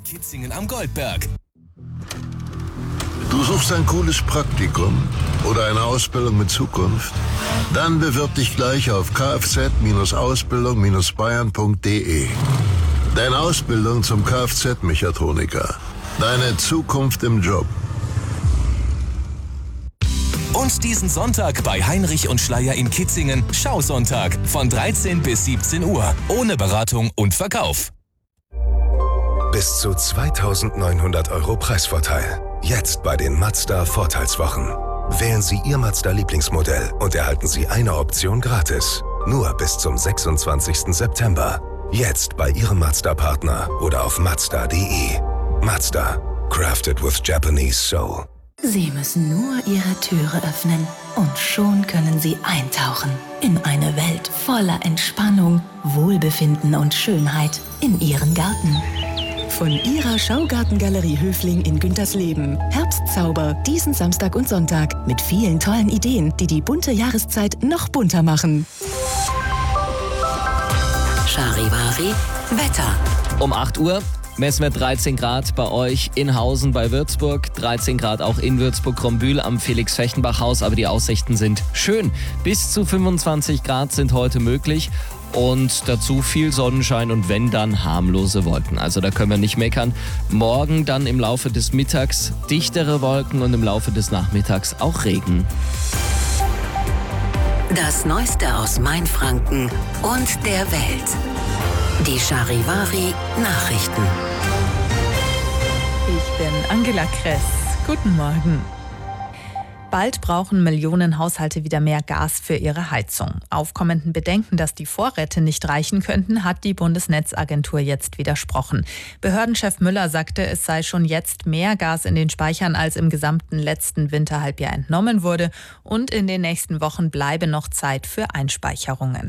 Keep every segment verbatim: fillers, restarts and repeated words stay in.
Kitzingen am Goldberg. Du suchst ein cooles Praktikum oder eine Ausbildung mit Zukunft? Dann bewirb dich gleich auf kfz Ausbildung bayern punkt de. Deine Ausbildung zum Kfz-Mechatroniker. Deine Zukunft im Job. Und diesen Sonntag bei Heinrich und Schleier in Kitzingen Schausonntag von dreizehn bis siebzehn Uhr. Ohne Beratung und Verkauf. Bis zu zweitausendneunhundert Euro Preisvorteil. Jetzt bei den Mazda Vorteilswochen. Wählen Sie Ihr Mazda Lieblingsmodell und erhalten Sie eine Option gratis. Nur bis zum sechsundzwanzigsten September. Jetzt bei Ihrem Mazda-Partner oder auf mazda punkt de. Mazda. Crafted with Japanese Soul. Sie müssen nur Ihre Türe öffnen und schon können Sie eintauchen in eine Welt voller Entspannung, Wohlbefinden und Schönheit in Ihren Garten. Von Ihrer Schaugartengalerie Höfling in Güntersleben. Herbstzauber diesen Samstag und Sonntag mit vielen tollen Ideen, die die bunte Jahreszeit noch bunter machen. Charivari Wetter. Um acht Uhr messen wir dreizehn Grad bei euch in Hausen bei Würzburg, dreizehn Grad auch in Würzburg-Krombühl am Felix-Fechtenbach-Haus, aber die Aussichten sind schön. Bis zu fünfundzwanzig Grad sind heute möglich und dazu viel Sonnenschein und wenn dann harmlose Wolken. Also da können wir nicht meckern. Morgen dann im Laufe des Mittags dichtere Wolken und im Laufe des Nachmittags auch Regen. Das Neueste aus Mainfranken und der Welt. Die Charivari Nachrichten. Ich bin Angela Kress. Guten Morgen. Bald brauchen Millionen Haushalte wieder mehr Gas für ihre Heizung. Aufkommenden Bedenken, dass die Vorräte nicht reichen könnten, hat die Bundesnetzagentur jetzt widersprochen. Behördenchef Müller sagte, es sei schon jetzt mehr Gas in den Speichern, als im gesamten letzten Winterhalbjahr entnommen wurde. Und in den nächsten Wochen bleibe noch Zeit für Einspeicherungen.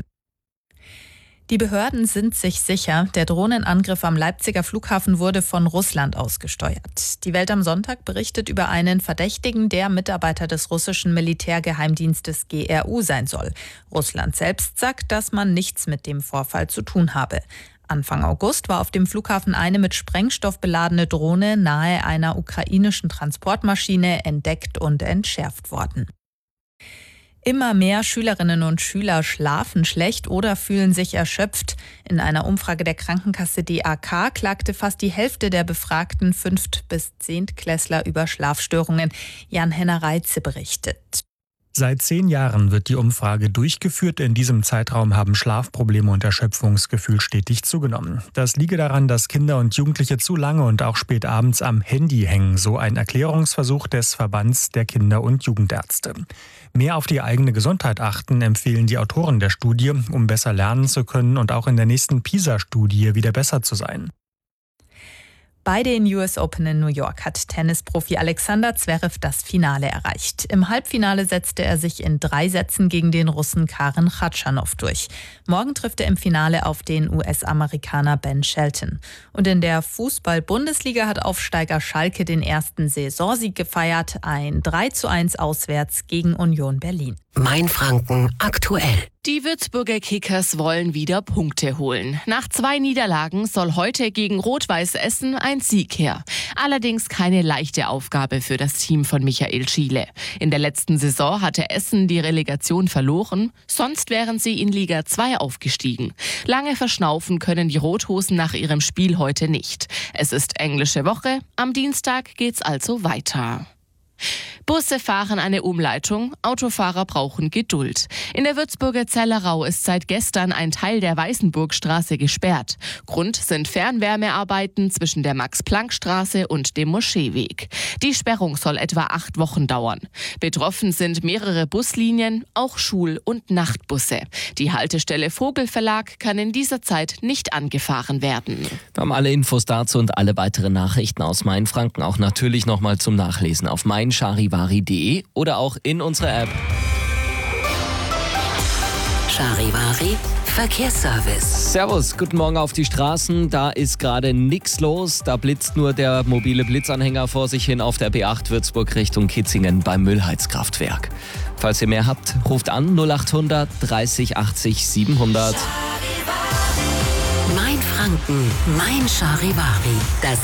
Die Behörden sind sich sicher, der Drohnenangriff am Leipziger Flughafen wurde von Russland ausgesteuert. Die Welt am Sonntag berichtet über einen Verdächtigen, der Mitarbeiter des russischen Militärgeheimdienstes G R U sein soll. Russland selbst sagt, dass man nichts mit dem Vorfall zu tun habe. Anfang August war auf dem Flughafen eine mit Sprengstoff beladene Drohne nahe einer ukrainischen Transportmaschine entdeckt und entschärft worden. Immer mehr Schülerinnen und Schüler schlafen schlecht oder fühlen sich erschöpft. In einer Umfrage der Krankenkasse D A K klagte fast die Hälfte der befragten Fünft- bis Zehntklässler über Schlafstörungen. Jan-Henner Reitze berichtet. Seit zehn Jahren wird die Umfrage durchgeführt. In diesem Zeitraum haben Schlafprobleme und Erschöpfungsgefühl stetig zugenommen. Das liege daran, dass Kinder und Jugendliche zu lange und auch spät abends am Handy hängen, so ein Erklärungsversuch des Verbands der Kinder- und Jugendärzte. Mehr auf die eigene Gesundheit achten, empfehlen die Autoren der Studie, um besser lernen zu können und auch in der nächsten PISA-Studie wieder besser zu sein. Bei den U S Open in New York hat Tennisprofi Alexander Zverev das Finale erreicht. Im Halbfinale setzte er sich in drei Sätzen gegen den Russen Karen Khachanov durch. Morgen trifft er im Finale auf den U S-Amerikaner Ben Shelton. Und in der Fußball-Bundesliga hat Aufsteiger Schalke den ersten Saisonsieg gefeiert. Ein drei zu eins auswärts gegen Union Berlin. Mainfranken aktuell. Die Würzburger Kickers wollen wieder Punkte holen. Nach zwei Niederlagen soll heute gegen Rot-Weiß Essen ein Sieg her. Allerdings keine leichte Aufgabe für das Team von Michael Schiele. In der letzten Saison hatte Essen die Relegation verloren, sonst wären sie in Liga zwei aufgestiegen. Lange verschnaufen können die Rothosen nach ihrem Spiel heute nicht. Es ist englische Woche, am Dienstag geht's also weiter. Busse fahren eine Umleitung, Autofahrer brauchen Geduld. In der Würzburger Zellerau ist seit gestern ein Teil der Weißenburgstraße gesperrt. Grund sind Fernwärmearbeiten zwischen der Max-Planck-Straße und dem Moscheeweg. Die Sperrung soll etwa acht Wochen dauern. Betroffen sind mehrere Buslinien, auch Schul- und Nachtbusse. Die Haltestelle Vogelverlag kann in dieser Zeit nicht angefahren werden. Wir haben alle Infos dazu und alle weiteren Nachrichten aus Mainfranken auch natürlich nochmal zum Nachlesen auf mein charivari punkt de oder auch in unserer App. Charivari Verkehrsservice. Servus, guten Morgen auf die Straßen. Da ist gerade nichts los. Da blitzt nur der mobile Blitzanhänger vor sich hin auf der B acht Würzburg Richtung Kitzingen beim Müllheizkraftwerk. Falls ihr mehr habt, ruft an null achthundert dreißig achtzig siebenhundert. Mainfranken, mein Charivari. Das